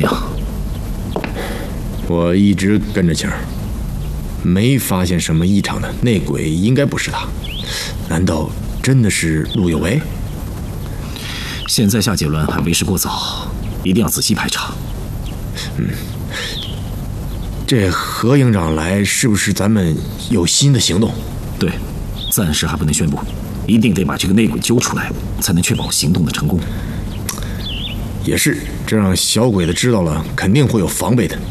么样？ 我一直跟着庆儿，没发现什么异常的。内鬼应该不是他，难道真的是陆有为？ 现在下结论还为时过早，一定要仔细排查。 这何营长来，是不是咱们有新的行动？ 对，暂时还不能宣布，一定得把这个内鬼揪出来，才能确保行动的成功。 也是，这让小鬼子知道了，肯定会有防备的。